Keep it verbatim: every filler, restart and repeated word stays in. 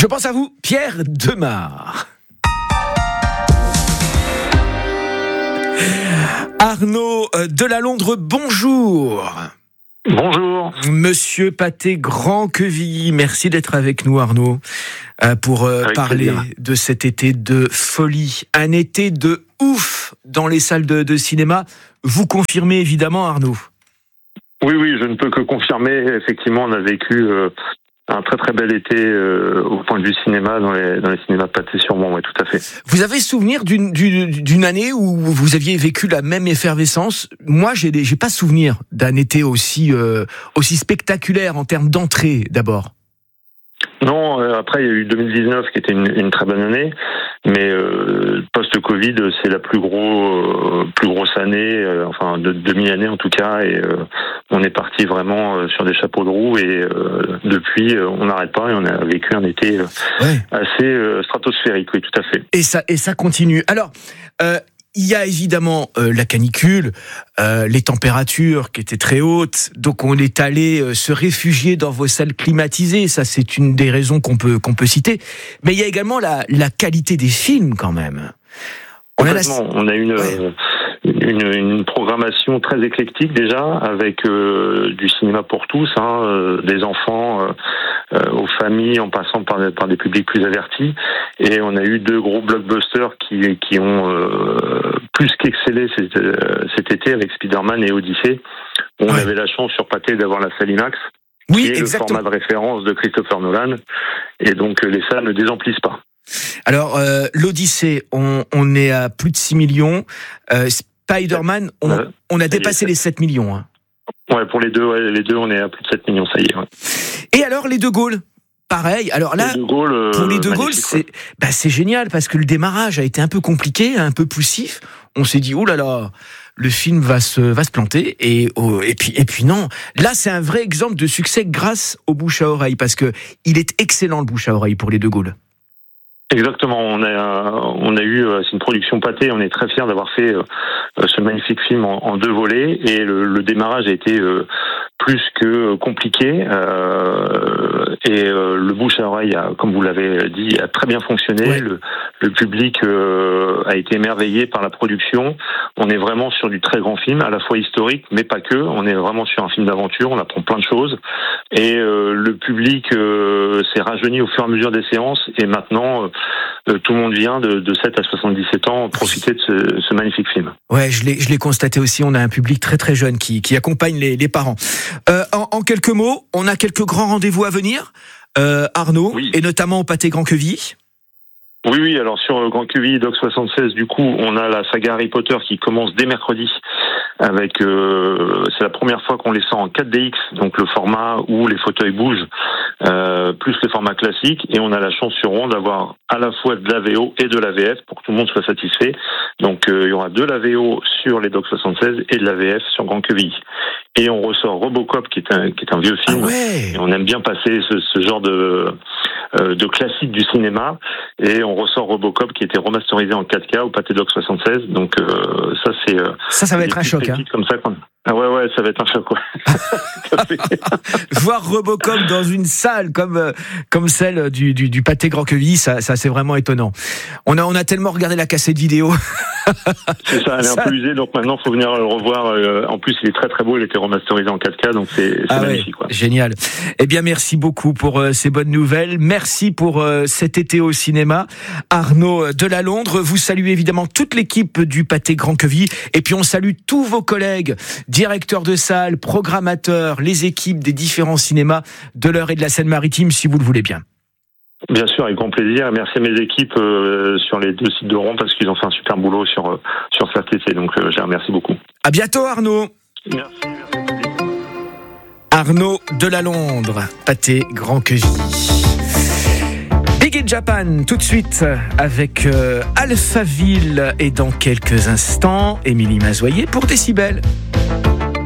pense à vous, Pierre Demar. Arnaud Delalondre, bonjour. Bonjour. Monsieur Pathé Grand-Quevilly, merci d'être avec nous, Arnaud, pour avec parler plaisir. De cet été de folie. Un été de ouf dans les salles de, de cinéma. Vous confirmez évidemment, Arnaud? Oui, oui, je ne peux que confirmer. Effectivement, on a vécu euh, un très très bel été euh, au point de vue cinéma, dans les, dans les cinémas de Pathé-Sûremont, oui, tout à fait. Vous avez souvenir d'une, d'une, d'une année où vous aviez vécu la même effervescence? Moi, j'ai, j'ai pas souvenir d'un été aussi, euh, aussi spectaculaire en termes d'entrée, d'abord. Non, euh, après, il y a eu deux mille dix-neuf qui était une, une très bonne année, mais euh, post-Covid, c'est la plus, gros, euh, plus grosse année, euh, enfin, de demi-année en tout cas, et euh, on est parti vraiment euh, sur des chapeaux de roue, et euh, depuis, euh, on n'arrête pas, et on a vécu un été euh, ouais. assez euh, stratosphérique, oui, tout à fait. Et ça, et ça continue. Alors, euh, il y a évidemment euh, la canicule, euh, les températures qui étaient très hautes, donc on est allé euh, se réfugier dans vos salles climatisées, ça c'est une des raisons qu'on peut, qu'on peut citer, mais il y a également la, la qualité des films quand même. On a, la... on a une, ouais. euh, une, une programmation très éclectique déjà, avec euh, du cinéma pour tous, hein, euh, des enfants euh, euh, aux familles, en passant par, par des publics plus avertis. Et on a eu deux gros blockbusters qui, qui ont euh, plus qu'excellé cet, euh, cet été avec Spider-Man et Odyssey. On ouais. avait la chance sur Pathé d'avoir la salle IMAX, oui, qui est exactement. Le format de référence de Christopher Nolan. Et donc les salles ne désemplissent pas. Alors, euh, l'Odyssée, on, on est à plus de six millions. Euh, Spider-Man, on, euh, on a dépassé les sept millions. Hein. Ouais, pour les deux, ouais, les deux, on est à plus de sept millions, ça y est. Ouais. Et alors, les De Gaulle, pareil. Alors là, les de Gaulle, euh, pour les De Gaulle, c'est, bah, c'est génial parce que le démarrage a été un peu compliqué, un peu poussif. On s'est dit, oh là là, le film va se, va se planter. Et, oh, et puis, et puis non. Là, c'est un vrai exemple de succès grâce au bouche à oreille parce que il est excellent, le bouche à oreille pour les De Gaulle. Exactement, on a on a eu c'est une production Pathé, on est très fiers d'avoir fait euh, ce magnifique film en, en deux volets et le, le démarrage a été euh, plus que compliqué euh, et euh, le bouche à oreille a, comme vous l'avez dit, a très bien fonctionné. Ouais. Le, le public euh, a été émerveillé par la production. On est vraiment sur du très grand film, à la fois historique, mais pas que. On est vraiment sur un film d'aventure. On apprend plein de choses et euh, le public euh, s'est rajeuni au fur et à mesure des séances et maintenant euh, Euh, tout le monde vient de, de sept à soixante-dix-sept ans profiter de ce, ce magnifique film. Ouais, je l'ai, je l'ai constaté aussi. On a un public très très jeune qui, qui accompagne les, les parents. Euh, en, en quelques mots, on a quelques grands rendez-vous à venir, euh, Arnaud, oui. Et notamment au Pathé Grand-Quevilly. Oui, oui. Alors sur Grand-Quevilly, Doc soixante-seize, du coup, on a la saga Harry Potter qui commence dès mercredi. Avec, euh, c'est la première fois qu'on les sort en quatre D X, donc le format où les fauteuils bougent, euh, plus le format classique, et on a la chance sur Rouen d'avoir à la fois de la V O et de la V F pour que tout le monde soit satisfait. Donc euh, il y aura de la V O sur les Doc soixante-seize et de la V F sur Grand-Quevilly. Et on ressort Robocop qui est un qui est un vieux film. Ah ouais. Et on aime bien passer ce, ce genre de euh, de classique du cinéma. Et on ressort Robocop qui était remasterisé en quatre K au Pathé Doc soixante-seize. Donc euh, ça c'est euh, ça ça va être un choc. Hein. Comme ça, quand... Ah ouais ouais ça va être un choc. Ouais. Voir Robocop dans une salle comme comme celle du du, du Pathé Grand-Quevilly, ça ça c'est vraiment étonnant. On a on a tellement regardé la cassette vidéo. C'est ça, elle est ça... un peu usée, donc maintenant il faut venir le revoir. En plus, il est très très beau, il était remasterisé en quatre K, donc c'est, c'est ah magnifique. Ouais, quoi. Génial. Eh bien, merci beaucoup pour euh, ces bonnes nouvelles. Merci pour euh, cet été au cinéma. Arnaud Delalondre, vous saluez évidemment toute l'équipe du Pathé Grand-Quevilly, et puis on salue tous vos collègues, directeurs de salle, programmateurs, les équipes des différents cinémas de l'Eure et de la Seine-Maritime, si vous le voulez bien. Bien sûr, avec grand plaisir. Merci à mes équipes euh, sur les deux sites de Rouen parce qu'ils ont fait un super boulot sur, euh, sur cet été. Donc, euh, je les remercie beaucoup. À bientôt, Arnaud. Merci. merci. Arnaud Delalondre, Pathé Grand-Quevilly. Big in Japan, tout de suite avec euh, Alphaville et dans quelques instants, Émilie Mazoyer pour Décibel.